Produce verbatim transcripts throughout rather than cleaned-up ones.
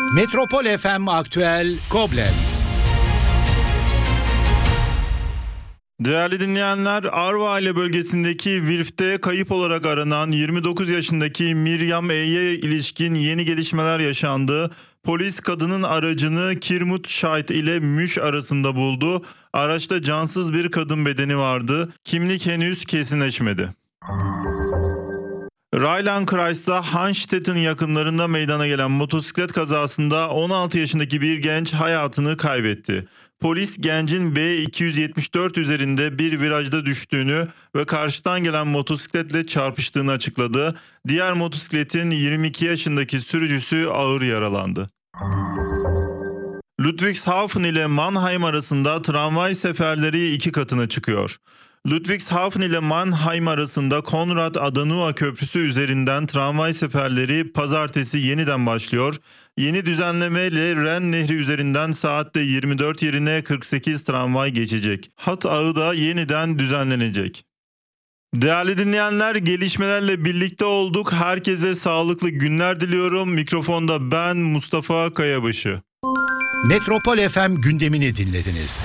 Metropol F M Aktüel Koblenz. Değerli dinleyenler, Arvaile bölgesindeki Virf'te kayıp olarak aranan yirmi dokuz yaşındaki Miriam E'ye ilişkin yeni gelişmeler yaşandı. Polis kadının aracını Kirmut Şahit ile Müş arasında buldu. Araçta cansız bir kadın bedeni vardı. Kimlik henüz kesinleşmedi. Rheinland-Kreis'ta Hanstetten yakınlarında meydana gelen motosiklet kazasında on altı yaşındaki bir genç hayatını kaybetti. Polis gencin B iki yüz yetmiş dört üzerinde bir virajda düştüğünü ve karşıdan gelen motosikletle çarpıştığını açıkladı. Diğer motosikletin yirmi iki yaşındaki sürücüsü ağır yaralandı. Ludwigshafen ile Mannheim arasında tramvay seferleri iki katına çıkıyor. Ludwigshafen ile Mannheim arasında Konrad Adenauer Köprüsü üzerinden tramvay seferleri pazartesi yeniden başlıyor. Yeni düzenlemeyle Ren Nehri üzerinden saatte yirmi dört yerine kırk sekiz tramvay geçecek. Hat ağı da yeniden düzenlenecek. Değerli dinleyenler, gelişmelerle birlikte olduk. Herkese sağlıklı günler diliyorum. Mikrofonda ben Mustafa Kayabaşı. Metropol F M gündemini dinlediniz.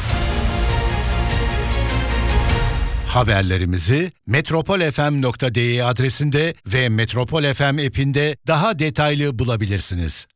Haberlerimizi metropol f m nokta d e adresinde ve Metropol F M app'inde daha detaylı bulabilirsiniz.